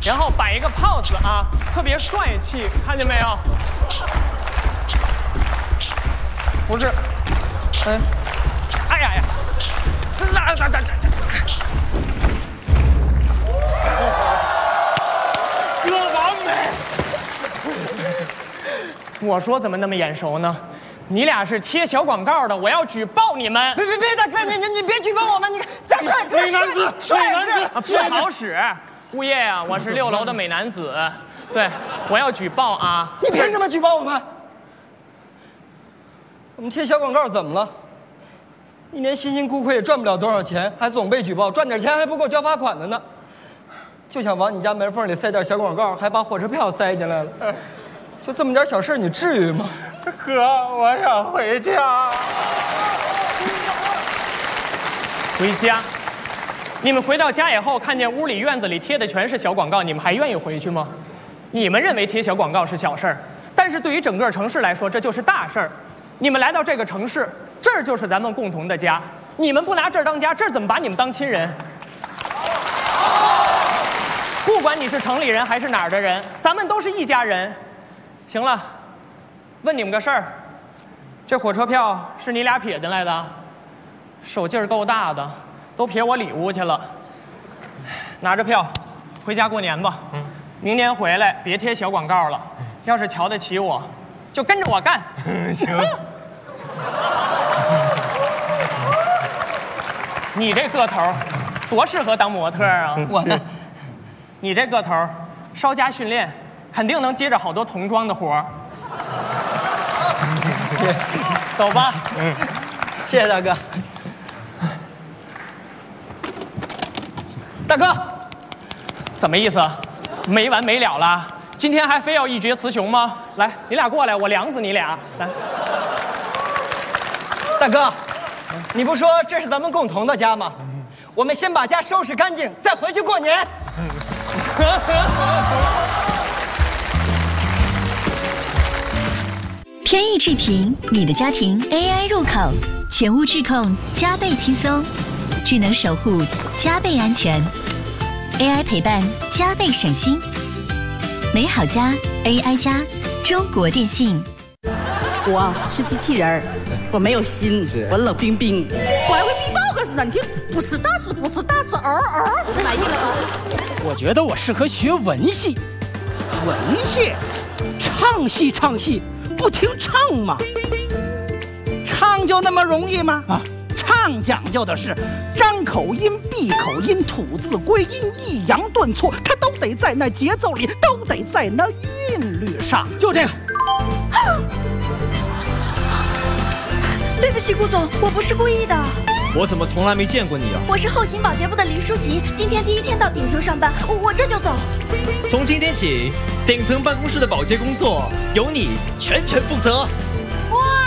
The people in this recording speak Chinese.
然后摆一个 pose 啊，特别帅气，看见没有？不是，哎呀呀， 哥完美！ 我说怎么那么眼熟呢？你俩是贴小广告的，我要举报你们！ 别，大哥，你别举报我们！你看，咱帅哥， 美男子， 帅啊，不好使。物业啊，我是6楼的美男子，对，我要举报啊！ 你凭什么举报我们？我们贴小广告怎么了？一年辛辛苦苦也赚不了多少钱，还总被举报，赚点钱还不够交罚款的呢。就想往你家门缝里塞点小广告，还把火车票塞进来了。就这么点小事，你至于吗？ 哥，我想回家。 回家。你们回到家以后，看见屋里院子里贴的全是小广告，你们还愿意回去吗？你们认为贴小广告是小事儿，但是对于整个城市来说，这就是大事儿。你们来到这个城市，这儿就是咱们共同的家。你们不拿这儿当家，这儿怎么把你们当亲人？不管你是城里人还是哪儿的人，咱们都是一家人。行了，问你们个事儿，这火车票是你俩撇进来的？手劲儿够大的。都撇我里屋去了，拿着票，回家过年吧。明年回来别贴小广告了，要是瞧得起我，就跟着我干。 行。 你这个头，多适合当模特啊！ 我呢？ 你这个头，稍加训练，肯定能接着好多童装的活儿。走吧。 谢谢大哥。大哥， 怎么意思？没完没了了？今天还非要一决雌雄吗？来，你俩过来，我凉死你俩！来， 大哥，你不说这是咱们共同的家吗？我们先把家收拾干净，再回去过年。 天意智屏，你的家庭 AI 入口，全屋智控，加倍轻松。智能守护，加倍安全 ；AI 陪伴，加倍省心。美好家 AI 家，中国电信。 我是机器人儿，我没有心，我冷冰冰，我还会逼 box 呢。你听，不是大字，不是大字，满意了吧？ 我觉得我适合学文戏，文戏，唱戏，不听唱吗？唱就那么容易吗？啊！唱讲究的是张口音、闭口音、吐字归音、抑扬顿挫，它都得在那节奏里，都得在那韵律上。就这个。 对不起，顾总，我不是故意的。 我怎么从来没见过你啊？ 我是后勤保洁部的林舒淇，今天第一天到顶层上班，我这就走。 从今天起，顶层办公室的保洁工作由你全权负责。